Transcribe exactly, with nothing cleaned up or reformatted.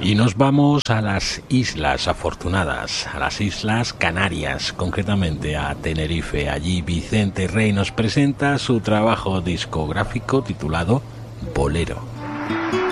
Y nos vamos a las Islas Afortunadas, a las Islas Canarias, concretamente a Tenerife. Allí Vicente Rey nos presenta su trabajo discográfico titulado Bolero.